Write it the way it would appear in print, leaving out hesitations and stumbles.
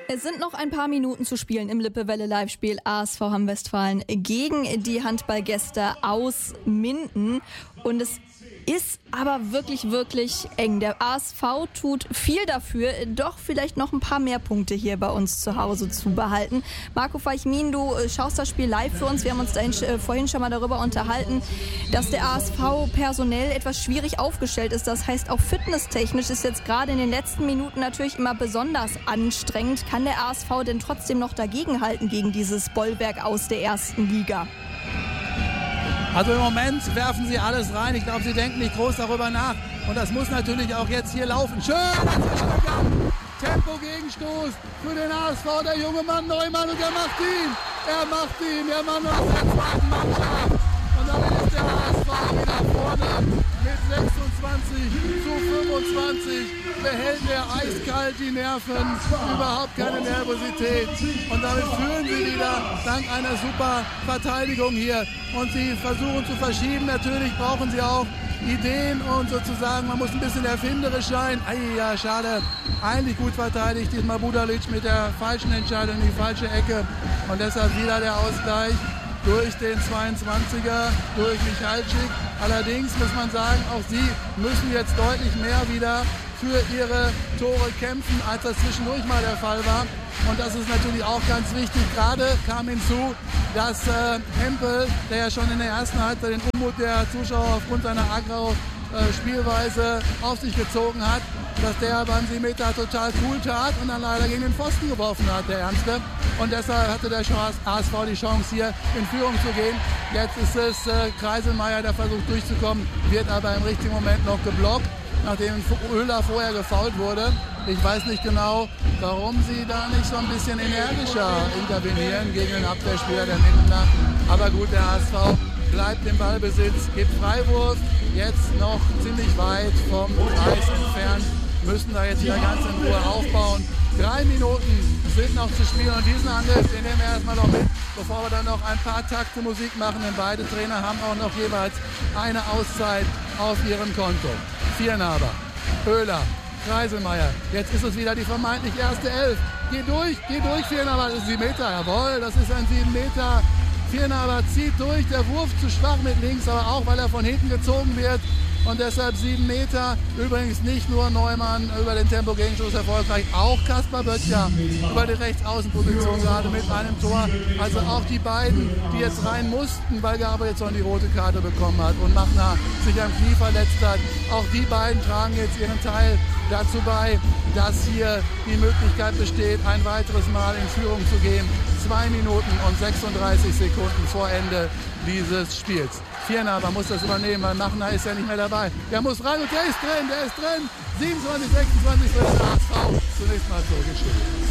Es sind noch ein paar Minuten zu spielen im Lippewelle-Live-Spiel ASV Hamm-Westfalen gegen die Handballgäste aus Minden. Und es ist aber wirklich, wirklich eng. Der ASV tut viel dafür, doch vielleicht noch ein paar mehr Punkte hier bei uns zu Hause zu behalten. Marco Feichmin, du schaust das Spiel live für uns. Wir haben uns vorhin schon mal darüber unterhalten, dass der ASV personell etwas schwierig aufgestellt ist. Das heißt, auch fitnesstechnisch ist jetzt gerade in den letzten Minuten natürlich immer besonders anstrengend. Kann der ASV denn trotzdem noch dagegenhalten gegen dieses Bollwerk aus der ersten Liga? Also im Moment werfen sie alles rein. Ich glaube, sie denken nicht groß darüber nach. Und das muss natürlich auch jetzt hier laufen. Schön, Tempo-Gegenstoß für den ASV. Der junge Mann Neumann und er macht ihn. Der Mann aus der zweiten Mannschaft. Und damit ist der ASV wieder vorne mit 26 zu 25. Behält er eiskalt die Nerven, überhaupt keine Nervosität. Und damit führen sie wieder dank einer super Verteidigung hier. Und sie versuchen zu verschieben. Natürlich brauchen sie auch Ideen und sozusagen, man muss ein bisschen erfinderisch sein. Ja, schade. Eigentlich gut verteidigt. Diesmal Budalic mit der falschen Entscheidung in die falsche Ecke. Und deshalb wieder der Ausgleich durch den 22er, durch Michalczyk. Allerdings muss man sagen, auch sie müssen jetzt deutlich mehr wieder für ihre Tore kämpfen, als das zwischendurch mal der Fall war. Und das ist natürlich auch ganz wichtig. Gerade kam hinzu, dass Hempel, der ja schon in der ersten Halbzeit den Unmut der Zuschauer aufgrund seiner Agro-Spielweise auf sich gezogen hat, dass der beim 7 Meter total cool tat und dann leider gegen den Pfosten geworfen hat, der Ernste. Und deshalb hatte der ASV die Chance, hier in Führung zu gehen. Jetzt ist es Kreiselmeier, der versucht durchzukommen, wird aber im richtigen Moment noch geblockt, nachdem Oehler vorher gefoult wurde. Ich weiß nicht genau, warum sie da nicht so ein bisschen energischer intervenieren gegen den Abwehrspieler der Mindener. Aber gut, der HSV bleibt im Ballbesitz, gibt Freiwurf, jetzt noch ziemlich weit vom Kreis entfernt, müssen da jetzt wieder ganz in Ruhe aufbauen. 3 Minuten sind noch zu spielen und diesen Angriff, den nehmen wir erstmal noch mit, bevor wir dann noch ein paar Takte Musik machen, denn beide Trainer haben auch noch jeweils eine Auszeit auf ihrem Konto. Viernaber, Oehler, Kreiselmeier, jetzt ist es wieder die vermeintlich erste Elf. Geh durch, Viernaber, das ist 7 Meter, jawohl, das ist ein 7 Meter. Viernaber zieht durch, der Wurf zu schwach mit links, aber auch, weil er von hinten gezogen wird. Und deshalb 7 Meter. Übrigens nicht nur Neumann über den Tempo-Gegenstoß erfolgreich, auch Kaspar Böttcher über die Rechtsaußenposition gerade mit einem Tor. Also auch die beiden, die jetzt rein mussten, weil Gabrielsson die rote Karte bekommen hat und Machner sich am Knie verletzt hat. Auch die beiden tragen jetzt ihren Teil dazu bei, dass hier die Möglichkeit besteht, ein weiteres Mal in Führung zu gehen. 2 Minuten und 36 Sekunden vor Ende dieses Spiels. Viernaber muss das übernehmen, weil Machner ist ja nicht mehr dabei. Der muss rein und der ist drin. 27, 26 für den HSV. Zunächst mal so geschrieben.